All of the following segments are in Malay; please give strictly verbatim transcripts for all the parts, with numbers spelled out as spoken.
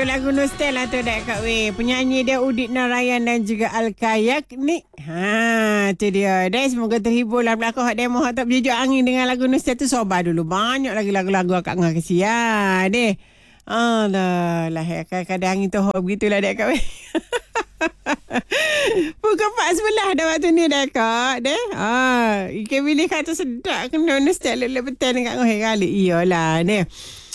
tu lagu Nostalgia tu dah Kak Weh. Penyanyi dia Udit Narayan dan juga Al-Kayak ni. Ha, tu dia. Dan semoga terhibur lah belakang hak demo hak tak berjujuk angin dengan lagu Nostalgia tu. Sobat dulu. Banyak lagi lagu-lagu Kak Ngah kesian deh. Alah, lah kadang-kadang angin tu hak begitulah dek Kak Weh. Pukul empat sebelah dah waktu ni dah Kak deh. Ah, ikan bilik kata sedap kena Nostalgia lelak betul dengan Kak Ngah kali. Iyalah deh.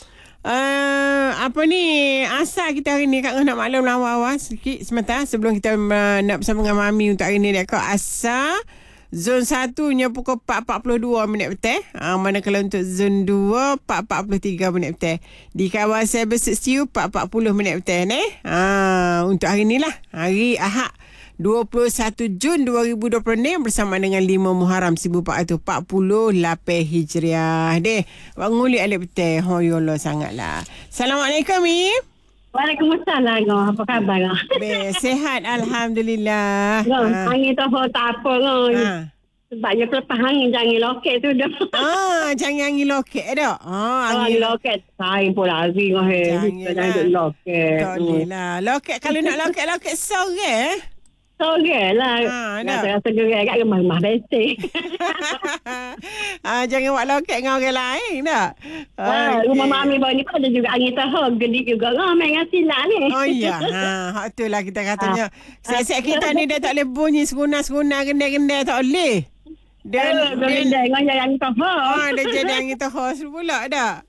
Uh, apa ni asal kita hari ni Kak Ngah nak maklum awal-awal sikit sebentar sebelum kita uh, nak bersama dengan Mami untuk hari ni dek Kak. Asal zon satu nya pukul empat empat puluh dua minit betul. Uh, manakala untuk zon dua empat empat puluh tiga minit betul. Di kawasan Bersetstiu empat empat puluh minit betul ni. Uh, untuk hari ni lah hari Ahad dua puluh satu Jun dua ribu dua puluh enam bersama dengan lima Muharram seribu empat ratus empat puluh lapan Hijriah. Deh, wak ngulik alik betul. Oh, yolo sangatlah. Assalamualaikum, Mi. Waalaikumsalam. Apa khabar? Be, sehat alhamdulillah. Ha. Angin tu tak apa. Ha. Sebabnya pelepas angin jangan loket tu dah. Ah, jangan angin loket dah. Ah, angin loket saya pun lari ngah. Jangan loket. Tak bolehlah. Loket kalau nak loket-loket sore. Sore lah. Ha, rasa-rasa gerai kat rumah-rumah bersih. ah, jangan buat loket dengan orang lain tak? Ha, okay. Rumah Mami baru ni pun ada juga angin tahun. Gedi juga ramai dengan silat ni. Oh iya. Ha, hak tu lah kita katanya. Ha. Set-set kita ni dia tak boleh bunyi seguna-seguna gendai-gendai tak boleh. Dia gendai dengan yang tahun. Ha, dia jadi angin tahun pula dah.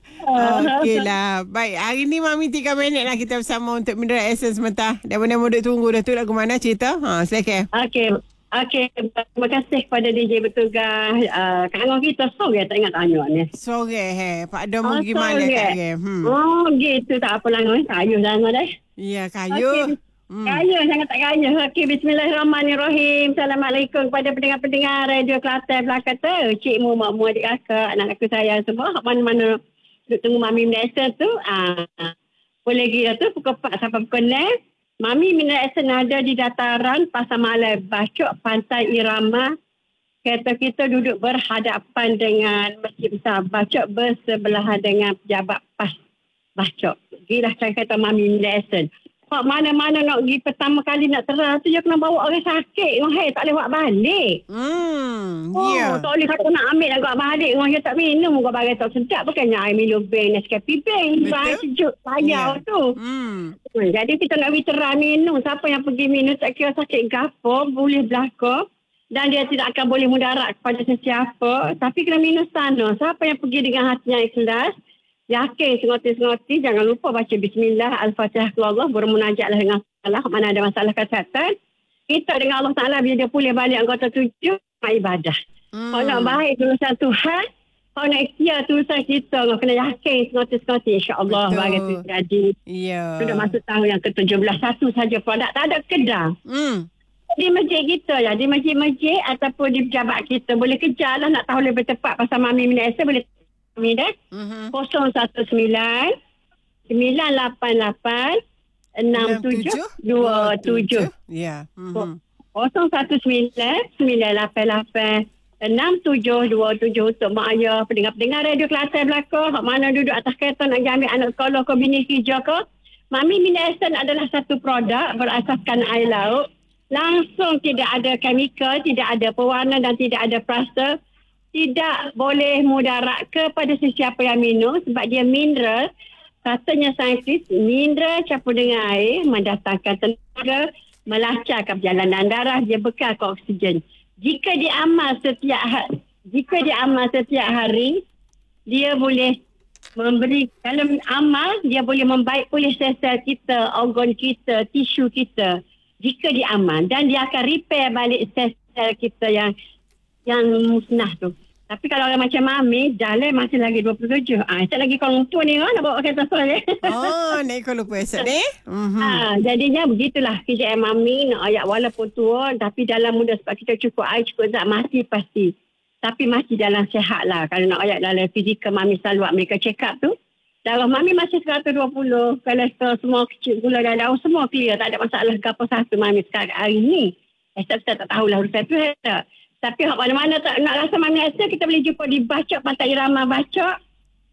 Okeylah. Baik, hari ni Mami tiga minit lah kita bersama untuk Mineral Essence sebentar. Dah benar mudik tunggu dah tu lagu mana cerita? Ha, silakan. Okey. Okey, terima kasih kepada D J bertugas. Uh, Kak Ngah kita sore tak ingat tanya ni. Sore he. Pak Dom oh, gimana Kak Ngah? Hmm. Oh, gitu tak apa lah Ngah. Kayu dah Ngah dah. Ya, kayu. Okay. Hmm. Kaya, sangat tak kaya. Okey, bismillahirrahmanirrahim. Assalamualaikum kepada pendengar-pendengar Radio Kelantan belakang tu. Cik mu, mak mu, adik kakak, anak aku sayang semua. Mana-mana duduk tunggu Mami Mineral tu. Ah, boleh gila tu pukul empat sampai pukul enam. Mami Mineral ada di dataran Pasar Malai Bacok, Pantai Irama. Kereta kita duduk berhadapan dengan Masjid Besar Bacok, bersebelahan dengan pejabat PAS Bacok. Gila kereta Mami Mineral. Pak mana-mana nak pergi pertama kali nak terang tu, dia kena bawa orang sakit. Hey, tak boleh buat balik. Hmm, oh, yeah. Tak boleh kata nak ambil nak buat balik. Dia tak minum, buat barang tak sedap. Bukannya air minum bank, Nescafe bank. Air sejuk, payau yeah. tu. Hmm. Jadi kita nak pergi terang minum. Siapa yang pergi minum, tak kira sakit gapo, boleh berlaku. Dan dia tidak akan boleh mudarat kepada sesiapa. Tapi kena minum sana. Siapa yang pergi dengan hati yang ikhlas, yakin sengoti-sengoti, jangan lupa baca bismillah, al-fatihah ke Allah, bermunajatlah dengan Allah, mana ada masalah kesihatan. Kita dengan Allah Ta'ala, bila dia pulih balik anggota tujuh, mak ibadah. Hmm. Kalau nak baik tulisan Tuhan, kalau nak ikhtiar tulisan kita, kena yakin sengoti-sengoti, insyaAllah, bagai tu jadi. Yeah. Sudah masuk tahun yang ke tujuh belas, satu saja produk, tak ada kedai. Hmm. Di masjid kita ya, di masjid-masjid ataupun di pejabat kita, boleh kejar lah nak tahu lebih tepat pasal Mami Mineral, boleh kami dah kosong satu sembilan sembilan lapan lapan enam tujuh dua tujuh. Ya. kosong satu sembilan sembilan lapan lapan enam tujuh dua tujuh untuk mak ayah pendengar-pendengar Radio Kelantan belakang. Hak mana duduk atas kereta nak ambil anak sekolah ke bini kerja ke. Mami Mineral adalah satu produk berasaskan air laut. Langsung tidak ada kemikal, tidak ada pewarna dan tidak ada plaster. Tidak boleh mudarat kepada sesiapa yang minum sebab dia mineral. Katanya saintis, mineral campur dengan air mendatangkan tenaga, melancarkan perjalanan darah, dia bekal ke oksigen. Jika diamal setiap hari, jika diamal setiap hari, dia boleh memberi, kalau amal, dia boleh membaik pulih sel-sel kita, organ kita, tisu kita. Jika diamal, dan dia akan repair balik sel-sel kita yang yang musnah tu. Tapi kalau orang macam Mami, jalan masih lagi dua puluh tujuh. Ah, esok lagi kalau tua ni kan nak bawa kereta soal. Oh, naik kalau lupa esok ni. Mm-hmm. Ah, jadinya begitulah K J M Mami nak ayat walaupun tua tapi dalam muda sebab kita cukup air, cukup zat mati pasti. Tapi masih dalam sihat lah. Kalau nak ayat dalam fizikal Mami selalu buat mereka check up tu. Darah Mami masih seratus dua puluh. Kolesterol semua kecil, gula darah semua clear. Tak ada masalah apa satu Mami sekarang hari ni. Esok kita tak tahulah urusan tu. Esok. Tapi mana-mana tak nak rasa Mami rasa, kita boleh jumpa di Bacok, Pantai Irama Bacok.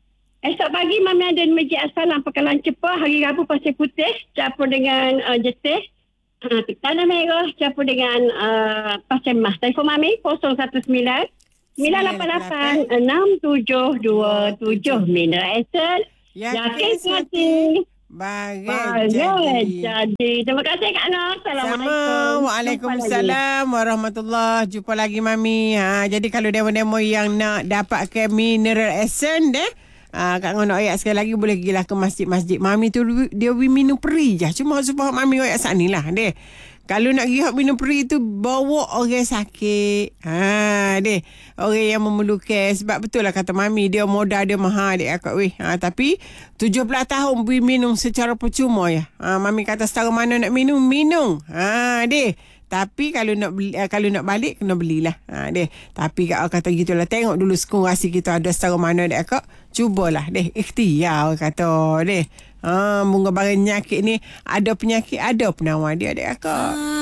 Esok pagi Mami ada di Masjid As-Salam Pekalan Cepah. Hari Rabu Pasir Putih campur dengan uh, jetih. Uh, Tanah Merah campur dengan uh, Pasir Mas. Telefon Mami kosong satu sembilan sembilan lapan lapan enam tujuh dua tujuh. Mineral Essence. Yakin hati. Bagai jadi. jadi. Terima kasih Kak Noh. Assalamualaikum. Waalaikumsalam warahmatullahi. Jumpa lagi Mami. Ha, jadi kalau demo-demo yang nak dapatkan mineral essence deh, ha, Kak Noh nak ayat sekali lagi boleh pergilah ke masjid-masjid. Mami tu dia minum peri je. Cuma supaya Mami ayat saat ni lah deh. Kalau nak pergi minum peri tu bawa orang sakit. Ha deh. Orang yang memerlukan. Sebab betul lah kata Mami, dia modal dia mahal dek akak weh. Ha tapi tujuh belas tahun pergi minum secara percuma ya. Ha Mami kata setara mana nak minum, minum. Ha deh. Tapi kalau nak beli, kalau nak balik kena belilah. Ha deh. Tapi kak kata gitulah, tengok dulu sekurasi kita ada setara mana dek akak. Cubalah deh. Ikhtiar kata deh. Ha, bunga barang penyakit ni ada penyakit, ada penawar dia dek akak.